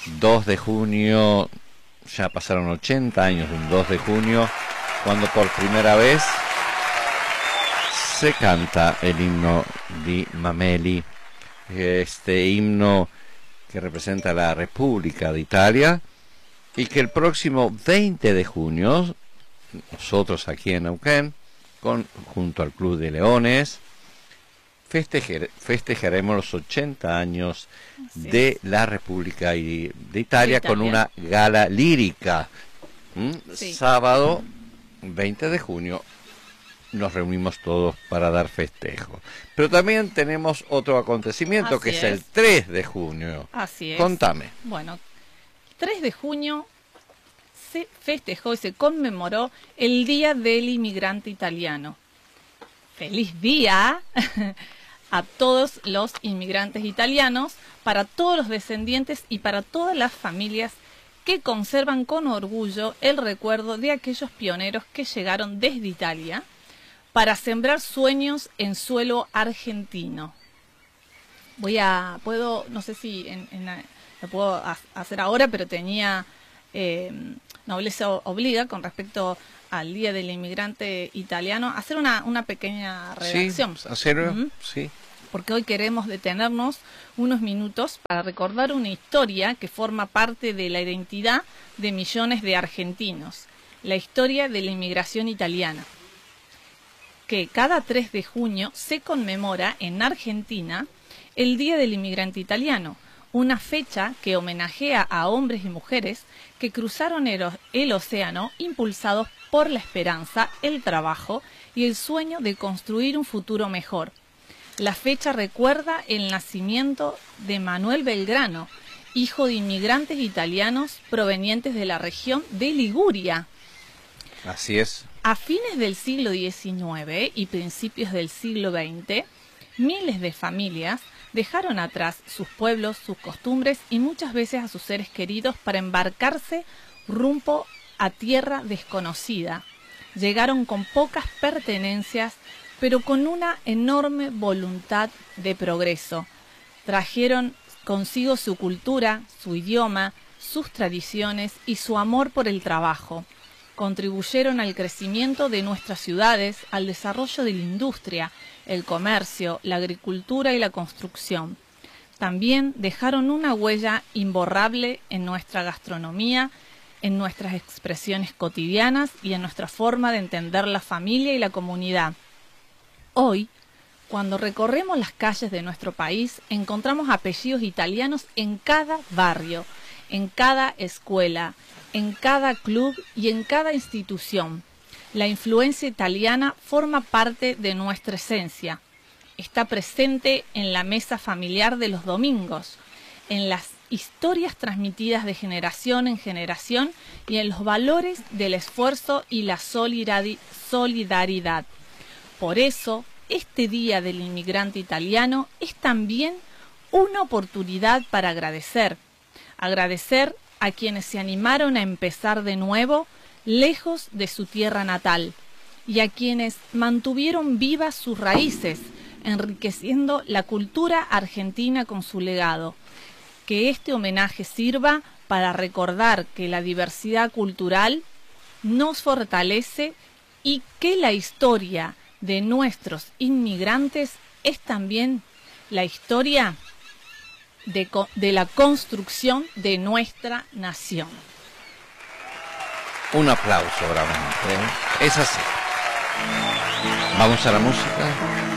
2 de junio, ya pasaron 80 años de un 2 de junio, cuando por primera vez se canta el himno di Mameli, este himno que representa la República de Italia, y que el próximo 20 de junio, nosotros aquí en Neuquén, junto al Club de Leones, festejaremos los 80 años de la República de Italia con una gala lírica. Sábado 20 de junio nos reunimos todos para dar festejo. Pero también tenemos otro acontecimiento que es el 3 de junio. Así es. Contame. Bueno, 3 de junio se festejó y se conmemoró el Día del Inmigrante Italiano. ¡Feliz día a todos los inmigrantes italianos, para todos los descendientes y para todas las familias que conservan con orgullo el recuerdo de aquellos pioneros que llegaron desde Italia para sembrar sueños en suelo argentino. No sé si lo puedo hacer ahora, pero tenía Nobleza Obliga con respecto al Día del Inmigrante Italiano, hacer una pequeña redacción. Sí, hacerlo, sí. Porque hoy queremos detenernos unos minutos para recordar una historia que forma parte de la identidad de millones de argentinos, la historia de la inmigración italiana, que cada 3 de junio se conmemora en Argentina el Día del Inmigrante Italiano, una fecha que homenajea a hombres y mujeres que cruzaron el océano impulsados por la esperanza, el trabajo y el sueño de construir un futuro mejor. La fecha recuerda el nacimiento de Manuel Belgrano, hijo de inmigrantes italianos provenientes de la región de Liguria. Así es. A fines del siglo XIX y principios del siglo XX, miles de familias dejaron atrás sus pueblos, sus costumbres y muchas veces a sus seres queridos para embarcarse rumbo a tierra desconocida. Llegaron con pocas pertenencias, pero con una enorme voluntad de progreso. Trajeron consigo su cultura, su idioma, sus tradiciones y su amor por el trabajo. Contribuyeron al crecimiento de nuestras ciudades, al desarrollo de la industria, el comercio, la agricultura y la construcción. También dejaron una huella imborrable en nuestra gastronomía, en nuestras expresiones cotidianas y en nuestra forma de entender la familia y la comunidad. Hoy, cuando recorremos las calles de nuestro país, encontramos apellidos italianos en cada barrio, en cada escuela, en cada club y en cada institución. La influencia italiana forma parte de nuestra esencia. Está presente en la mesa familiar de los domingos, en las historias transmitidas de generación en generación y en los valores del esfuerzo y la solidaridad. Por eso, este Día del Inmigrante Italiano es también una oportunidad para agradecer a quienes se animaron a empezar de nuevo lejos de su tierra natal y a quienes mantuvieron vivas sus raíces, enriqueciendo la cultura argentina con su legado. Que este homenaje sirva para recordar que la diversidad cultural nos fortalece y que la historia de nuestros inmigrantes es también la historia de la construcción de nuestra nación. Un aplauso, realmente. Es así. Vamos a la música.